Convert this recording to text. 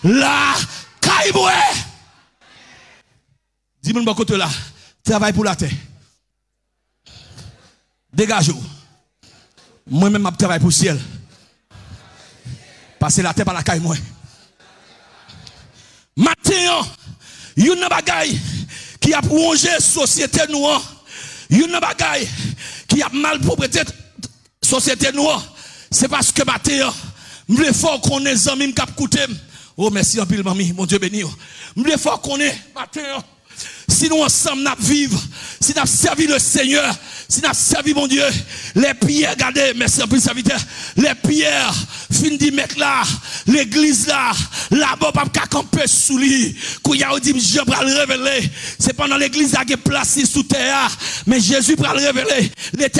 la caille-moi. Dis-moi bon côté là. Travail pour la terre. Dégage-vous. Moi-même, je travaille pour le ciel. Passer la terre par la caille, moi. Maintenant, il y a une bagaille qui a plongé la société noire. Il y a une bagaille qui a mal propriété la société noire. C'est parce que maintenant, je veux fort qu'on ait des amis qui ont écouté. Oh, merci en pile, mamie. Mon Dieu béni. Je veux fort qu'on ait maintenant. Si nous ensemble nous vivons, si nous servi le Seigneur, si nous servi mon Dieu, les pierres, regardez, merci un peu serviteur, les pierres, fin d'y mettre là, l'église là, là-bas, pas qu'à camper sous lui, qu'on y a dit, je vais le révéler, c'est pendant l'église qui est placée sous terre, mais Jésus va le révéler, l'éternel.